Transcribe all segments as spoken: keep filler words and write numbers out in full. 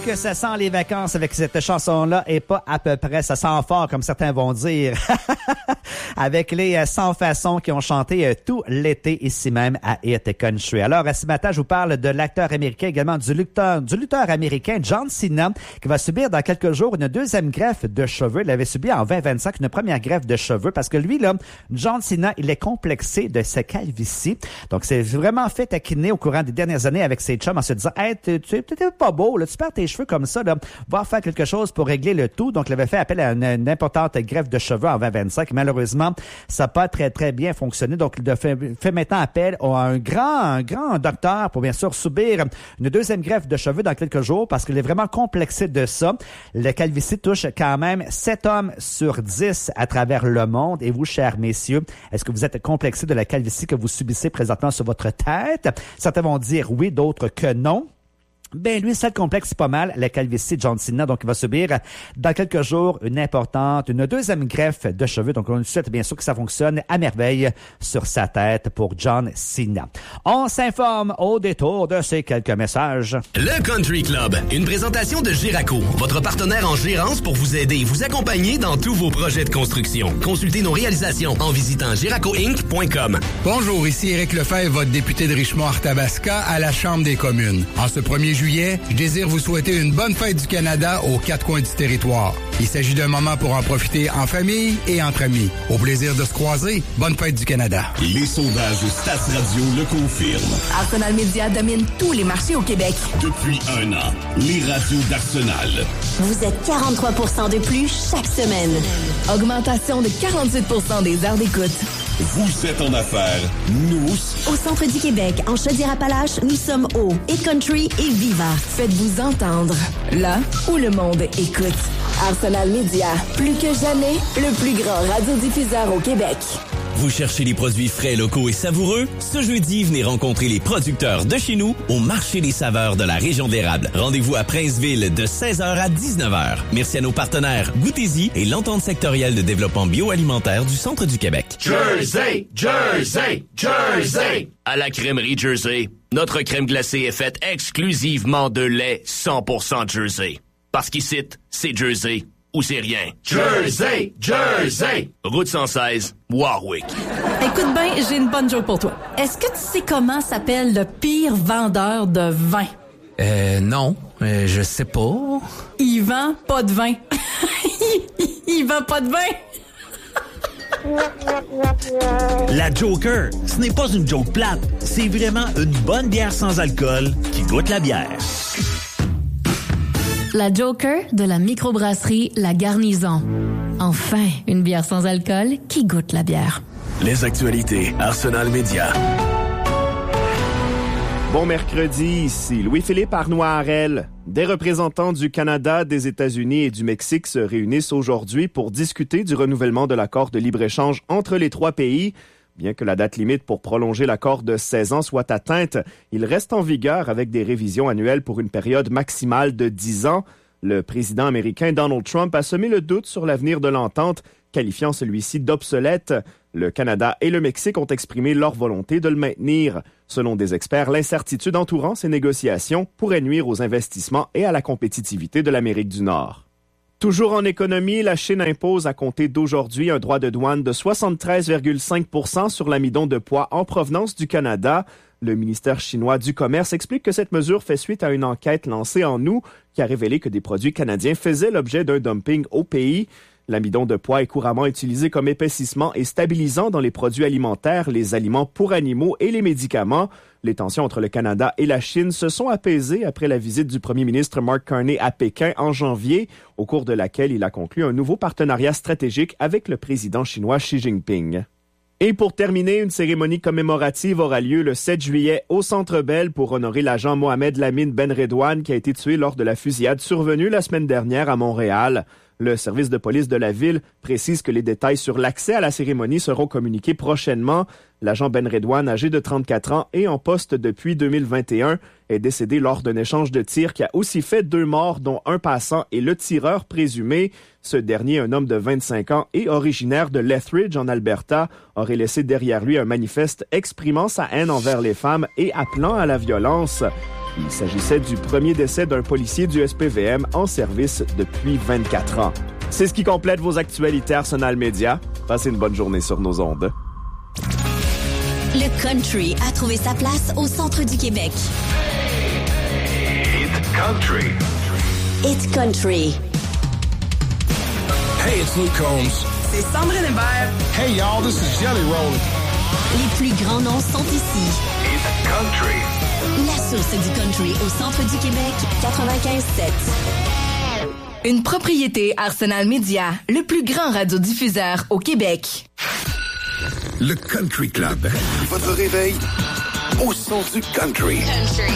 que ça sent les vacances avec cette chanson-là et pas à peu près. Ça sent fort, comme certains vont dire. Avec les Sans Façon qui ont chanté tout l'été ici même à Hit Country. Alors, ce matin, je vous parle de l'acteur américain, également du lutteur, du lutteur américain John Cena, qui va subir dans quelques jours une deuxième greffe de cheveux. Il avait subi en vingt vingt-cinq une première greffe de cheveux parce que lui, là, John Cena, il est complexé de sa calvitie. Donc, c'est vraiment fait taquiner au courant des dernières années avec ses chums en se disant « Hey, tu t'es pas beau, là, tu perds tes cheveux comme ça, là, va faire quelque chose pour régler le tout. » Donc, il avait fait appel à une, une importante greffe de cheveux en vingt vingt-cinq. Malheureusement, ça n'a pas très, très bien fonctionné. Donc, il fait, fait maintenant appel à un grand, un grand docteur pour bien sûr subir une deuxième greffe de cheveux dans quelques jours parce qu'il est vraiment complexé de ça. La calvitie touche quand même sept hommes sur dix à travers le monde. Et vous, chers messieurs, est-ce que vous êtes complexé de la calvitie que vous subissez présentement sur votre tête? Certains vont dire oui, d'autres que non. Ben lui, ça le complexe pas mal, la calvitie de John Cena. Donc, il va subir dans quelques jours une importante, une deuxième greffe de cheveux. Donc, on souhaite bien sûr que ça fonctionne à merveille sur sa tête pour John Cena. On s'informe au détour de ces quelques messages. Le Country Club, une présentation de Giraco, votre partenaire en gérance pour vous aider et vous accompagner dans tous vos projets de construction. Consultez nos réalisations en visitant giraco inc point com. Bonjour, ici Éric Lefebvre, votre député de Richemont-Arthabasca à la Chambre des communes. En ce premier juillet, je désire vous souhaiter une bonne fête du Canada aux quatre coins du territoire. Il s'agit d'un moment pour en profiter en famille et entre amis. Au plaisir de se croiser, bonne fête du Canada. Les sondages Stats Radio le confirment. Arsenal Media domine tous les marchés au Québec. Depuis un an, les radios d'Arsenal. Vous êtes quarante-trois pour cent de plus chaque semaine. Augmentation de quarante-huit pour cent des heures d'écoute. Vous êtes en affaires, nous... Au centre du Québec, en Chaudière-Appalaches, nous sommes au Hit Country et Viva. Faites-vous entendre, là où le monde écoute. Arsenal Media, plus que jamais, le plus grand radiodiffuseur au Québec. Vous cherchez les produits frais, locaux et savoureux? Ce jeudi, venez rencontrer les producteurs de chez nous au Marché des saveurs de la région d'Érable. Rendez-vous à Princeville de seize heures à dix-neuf heures. Merci à nos partenaires Goûtez-y et l'entente sectorielle de développement bioalimentaire du Centre du Québec. Jersey, Jersey, Jersey! À la crèmerie Jersey, notre crème glacée est faite exclusivement de lait cent pour cent Jersey. Parce qu'ici, c'est Jersey ou c'est rien. Jersey, Jersey! Route cent seize, Warwick. Écoute bien, j'ai une bonne joke pour toi. Est-ce que tu sais comment s'appelle le pire vendeur de vin? Euh, non, euh, je sais pas. Il vend pas de vin. Il vend pas de vin. La Joker, ce n'est pas une joke plate. C'est vraiment une bonne bière sans alcool qui goûte la bière. La Joker de la microbrasserie La Garnison. Enfin, une bière sans alcool qui goûte la bière. Les actualités Arsenal Média. Bon mercredi, ici Louis-Philippe Arnois-Harel. Des représentants du Canada, des États-Unis et du Mexique se réunissent aujourd'hui pour discuter du renouvellement de l'accord de libre-échange entre les trois pays. Bien que la date limite pour prolonger l'accord de seize ans soit atteinte, il reste en vigueur avec des révisions annuelles pour une période maximale de dix ans. Le président américain Donald Trump a semé le doute sur l'avenir de l'entente, qualifiant celui-ci d'obsolète. Le Canada et le Mexique ont exprimé leur volonté de le maintenir. Selon des experts, l'incertitude entourant ces négociations pourrait nuire aux investissements et à la compétitivité de l'Amérique du Nord. Toujours en économie, la Chine impose à compter d'aujourd'hui un droit de douane de soixante-treize virgule cinq pour cent sur l'amidon de poids en provenance du Canada. Le ministère chinois du Commerce explique que cette mesure fait suite à une enquête lancée en août qui a révélé que des produits canadiens faisaient l'objet d'un dumping au pays. L'amidon de poids est couramment utilisé comme épaississement et stabilisant dans les produits alimentaires, les aliments pour animaux et les médicaments. Les tensions entre le Canada et la Chine se sont apaisées après la visite du premier ministre Mark Carney à Pékin en janvier, au cours de laquelle il a conclu un nouveau partenariat stratégique avec le président chinois Xi Jinping. Et pour terminer, une cérémonie commémorative aura lieu le sept juillet au Centre Bell pour honorer l'agent Mohamed Lamine Ben Redouane qui a été tué lors de la fusillade survenue la semaine dernière à Montréal. Le service de police de la ville précise que les détails sur l'accès à la cérémonie seront communiqués prochainement. L'agent Ben Redouane, âgé de trente-quatre ans et en poste depuis deux mille vingt et un, est décédé lors d'un échange de tirs qui a aussi fait deux morts, dont un passant et le tireur présumé. Ce dernier, un homme de vingt-cinq ans et originaire de Lethbridge en Alberta, aurait laissé derrière lui un manifeste exprimant sa haine envers les femmes et appelant à la violence. Il s'agissait du premier décès d'un policier du S P V M en service depuis vingt-quatre ans. C'est ce qui complète vos actualités Arsenal Média. Passez une bonne journée sur nos ondes. Le country a trouvé sa place au centre du Québec. It's country. It's country. Hey, it's Luke Combs. C'est Sandrine Hébert. Hey, y'all, this is Jelly Roll. Les plus grands noms sont ici. It's country. La source du country au centre du Québec, quatre-vingt-quinze sept. Une propriété Arsenal Média, le plus grand radiodiffuseur au Québec. Le Country Club. Votre réveil au son du country. Country.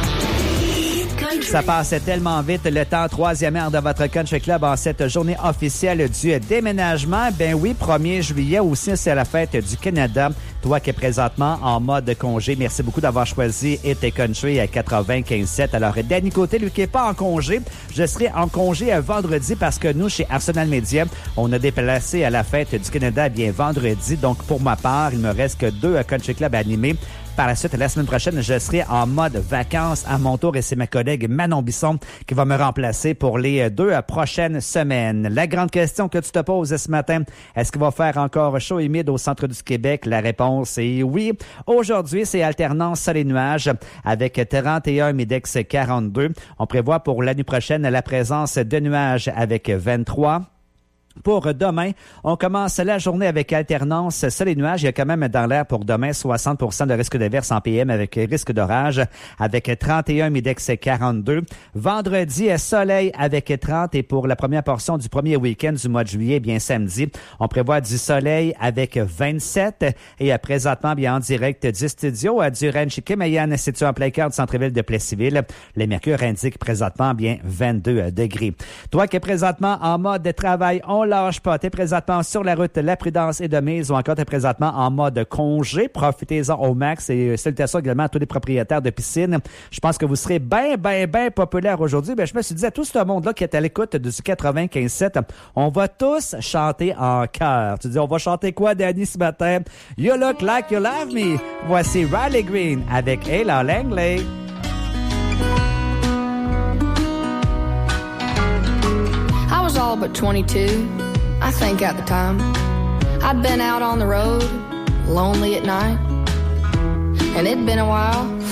Ça passait tellement vite le temps, troisième heure de votre Country Club en cette journée officielle du déménagement. Ben oui, premier juillet aussi, c'est la fête du Canada. Toi qui es présentement en mode congé, merci beaucoup d'avoir choisi It Country à quatre-vingt-quinze sept. Alors, Danny Côté, lui qui n'est pas en congé, je serai en congé vendredi parce que nous, chez Arsenal Media, on a déplacé à la fête du Canada bien vendredi. Donc, pour ma part, il me reste que deux Country Club animés. Par la suite, la semaine prochaine, je serai en mode vacances à mon tour et c'est ma collègue Manon Bisson qui va me remplacer pour les deux prochaines semaines. La grande question que tu te poses ce matin, est-ce qu'il va faire encore chaud et humide au centre du Québec? La réponse est oui. Aujourd'hui, c'est alternance soleil nuages avec trente et un Midex quarante-deux. On prévoit pour l'année prochaine la présence de nuages avec vingt-trois. Pour demain, on commence la journée avec alternance soleil-nuages. Il y a quand même dans l'air pour demain soixante pour cent de risque d'averse en P M avec risque d'orage avec trente et un Midex quarante-deux. Vendredi, soleil avec trente et pour la première portion du premier week-end du mois de juillet, bien samedi, on prévoit du soleil avec vingt-sept et présentement bien en direct du studio du Ranch Kemeyan situé en plein cœur du centre-ville de Plessisville. Le mercure indique présentement bien vingt-deux degrés. Toi qui es présentement en mode de travail, on lâche pas. T'es présentement sur la route La Prudence et de mise ou encore t'es présentement en mode congé. Profitez-en au max et salutations également à tous les propriétaires de piscines. Je pense que vous serez bien, bien, bien populaires aujourd'hui. Ben, je me suis dit à tout ce monde-là qui est à l'écoute du quatre-vingt-quinze sept, on va tous chanter en chœur. Tu dis, on va chanter quoi, Danny, ce matin? You look like you love me. Voici Riley Green avec Ella Langley. I was all but twenty-two, I think at the time. I'd been out on the road, lonely at night, and it'd been a while